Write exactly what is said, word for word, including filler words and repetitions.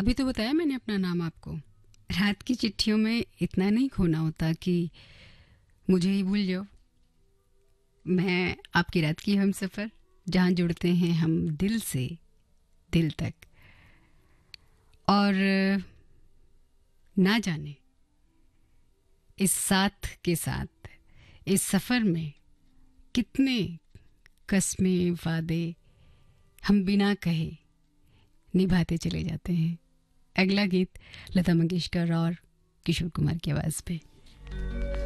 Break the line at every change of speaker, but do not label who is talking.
अभी तो बताया मैंने अपना नाम आपको। रात की चिट्ठियों में इतना नहीं खोना होता कि मुझे ही भूल जाओ। मैं आपकी रात की हमसफ़र, जहाँ जुड़ते हैं हम दिल से दिल तक। और ना जाने इस साथ के साथ इस सफ़र में कितने कस्में वादे हम बिना कहे निभाते चले जाते हैं। अगला गीत लता मंगेशकर और किशोर कुमार की आवाज़ पे।